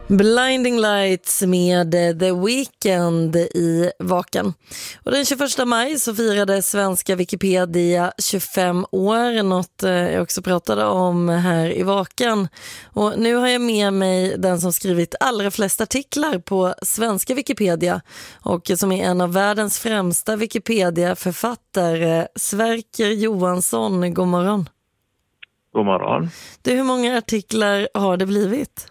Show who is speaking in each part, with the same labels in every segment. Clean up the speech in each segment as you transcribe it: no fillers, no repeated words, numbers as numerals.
Speaker 1: Blinding Lights med The Weeknd i Vaken. Och den 21 maj så firade svenska Wikipedia 25 år, något jag också pratade om här i Vaken. Och nu har jag med mig den som skrivit allra flest artiklar på svenska Wikipedia och som är en av världens främsta Wikipedia-författare, Sverker Johansson. God morgon.
Speaker 2: God morgon.
Speaker 1: Du, hur många artiklar har det blivit?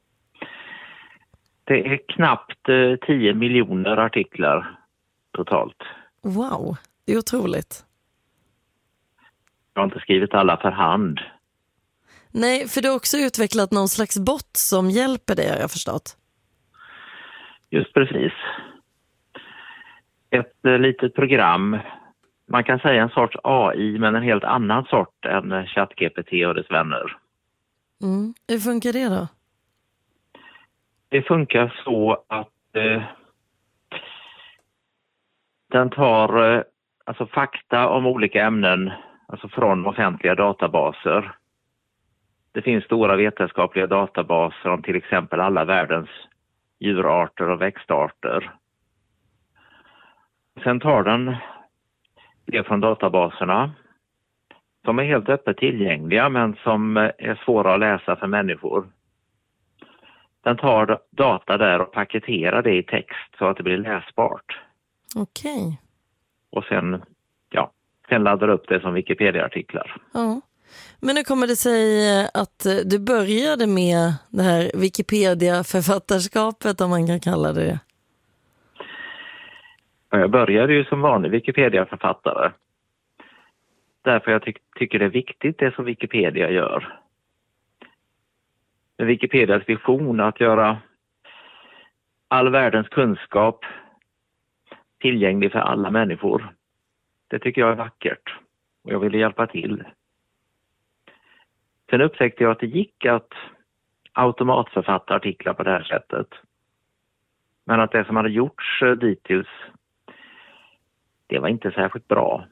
Speaker 2: Det är knappt 10 miljoner artiklar totalt.
Speaker 1: Wow, det är otroligt.
Speaker 2: Jag har inte skrivit alla för hand.
Speaker 1: Nej, för du har också utvecklat någon slags bot som hjälper dig, har jag förstått.
Speaker 2: Just precis. Ett litet program. Man kan säga en sorts AI, men en helt annan sort än ChatGPT och dess vänner.
Speaker 1: Hur funkar det då?
Speaker 2: Det funkar så att den tar alltså fakta om olika ämnen, alltså från offentliga databaser. Det finns stora vetenskapliga databaser om till exempel alla världens djurarter och växtarter. Sen tar den det från databaserna som är helt öppet tillgängliga men som är svåra att läsa för människor. Den tar data där och paketerar det i text så att det blir läsbart.
Speaker 1: Okej.
Speaker 2: Och sen laddar upp det som Wikipedia-artiklar.
Speaker 1: Ja. Men nu kommer det sig att du började med det här Wikipedia-författarskapet, om man kan kalla det.
Speaker 2: Jag började ju som vanlig Wikipedia-författare. Därför jag tycker det är viktigt det som Wikipedia gör. Med Wikipedias vision att göra all världens kunskap tillgänglig för alla människor. Det tycker jag är vackert och jag ville hjälpa till. Sen upptäckte jag att det gick att automatförfatta artiklar på det här sättet. Men att det som hade gjorts dittills, det var inte särskilt bra.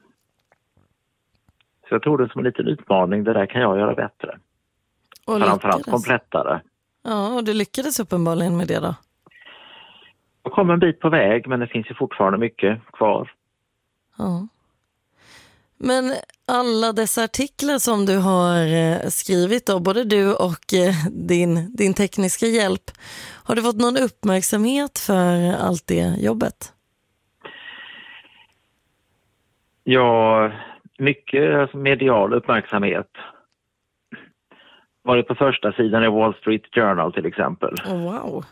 Speaker 2: Så jag tog det som en liten utmaning, det där kan jag göra bättre.
Speaker 1: Och
Speaker 2: framförallt komplettare.
Speaker 1: Ja, och du lyckades uppenbarligen med det då?
Speaker 2: Jag kom en bit på väg, men det finns ju fortfarande mycket kvar.
Speaker 1: Ja. Men alla dessa artiklar som du har skrivit då, både du och din tekniska hjälp, har du fått någon uppmärksamhet för allt det jobbet?
Speaker 2: Ja, mycket medial uppmärksamhet. Var det på första sidan i Wall Street Journal till exempel.
Speaker 1: Oh, wow.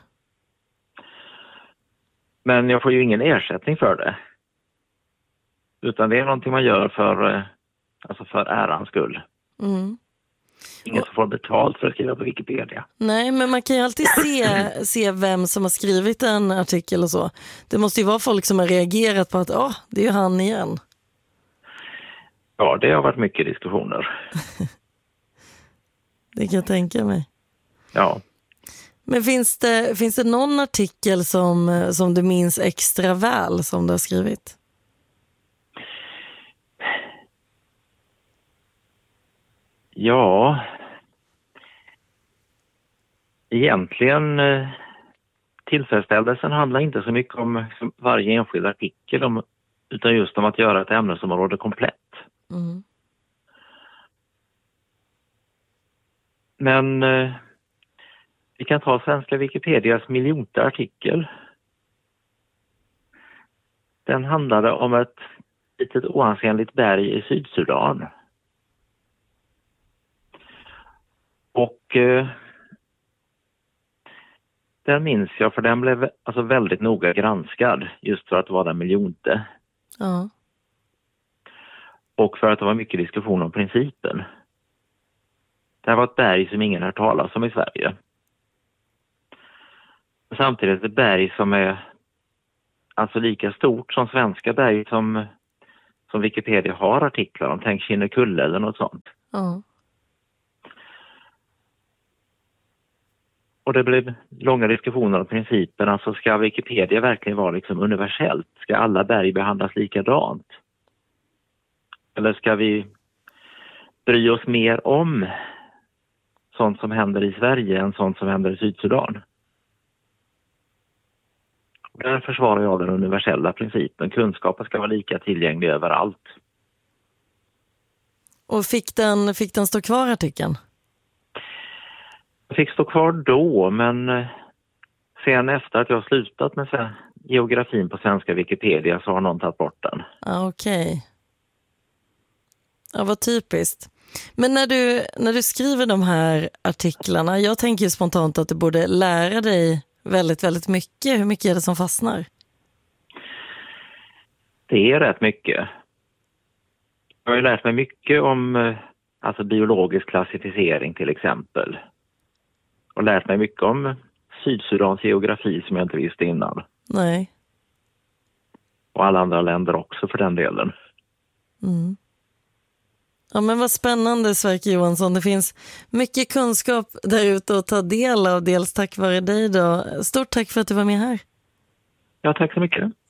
Speaker 1: Men
Speaker 2: jag får ju ingen ersättning för det. Utan det är någonting man gör för ärans skull. Ingen som får betalt för att skriva på Wikipedia.
Speaker 1: Nej, men man kan ju alltid se vem som har skrivit en artikel och så. Det måste ju vara folk som har reagerat på att det är ju han igen.
Speaker 2: Ja, det har varit mycket diskussioner.
Speaker 1: Det kan jag tänka mig.
Speaker 2: Ja.
Speaker 1: Men finns det någon artikel som du minns extra väl som du har skrivit?
Speaker 2: Ja, egentligen tillfredsställelsen handlar inte så mycket om varje enskild artikel utan just om att göra ett ämnesområde komplett. Men vi kan ta svenska Wikipedias miljonte artikel. Den handlade om ett litet oansenligt berg i Sydsudan. Och den minns jag för den blev alltså väldigt noga granskad just för att det var den miljonte.
Speaker 1: Ja.
Speaker 2: Och för att det var mycket diskussion om principen. Det här var ett berg som ingen har talat om i Sverige. Samtidigt ett berg som är alltså lika stort som svenska berg som Wikipedia har artiklar om. Tänk Kinnekulle eller något sånt.
Speaker 1: Ja.
Speaker 2: Och det blev långa diskussioner om principen. Alltså ska Wikipedia verkligen vara liksom universellt? Ska alla berg behandlas likadant? Eller ska vi bry oss mer om sånt som händer i Sverige än sånt som händer i Sydsudan? Där försvarar jag den universella principen. Kunskapen ska vara lika tillgänglig överallt.
Speaker 1: Och fick den stå kvar, artikeln?
Speaker 2: Jag fick stå kvar då, men sen efter att jag slutat med geografin på svenska Wikipedia så har någon tagit bort den.
Speaker 1: Okej. Ja, vad typiskt. Men när du skriver de här artiklarna, jag tänker ju spontant att du borde lära dig väldigt, väldigt mycket. Hur mycket är det som fastnar?
Speaker 2: Det är rätt mycket. Jag har ju lärt mig mycket om alltså biologisk klassificering till exempel. Och lärt mig mycket om Sydsudans geografi som jag inte visste innan.
Speaker 1: Nej.
Speaker 2: Och alla andra länder också för den delen.
Speaker 1: Mm. Ja, men vad spännande, Sverker Johansson. Det finns mycket kunskap där ute att ta del av, dels tack vare dig då. Stort tack för att du var med här.
Speaker 2: Ja, tack så mycket.